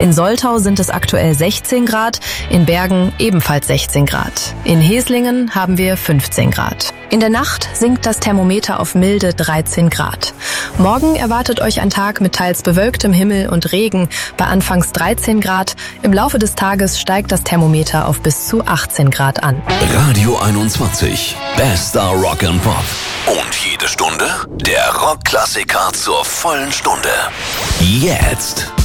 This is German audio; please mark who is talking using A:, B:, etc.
A: In Soltau sind es aktuell 16 Grad, in Bergen ebenfalls 16 Grad. In Heslingen haben wir 15 Grad. In der Nacht sinkt das Thermometer auf milde 13 Grad. Morgen erwartet euch ein Tag mit teils bewölktem Himmel und Regen bei anfangs 13 Grad. Im Laufe des Tages steigt das Thermometer auf bis zu 18 Grad an.
B: Radio 21, bester Rock and Pop. Und jede Stunde der Rockklassiker zur vollen Stunde. Jetzt.